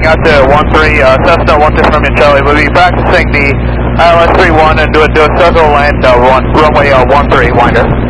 heading out to 13, Cessna 1 Romeo Charlie. We'll be practicing the ILS 31 and do a circle land runway 13 winder.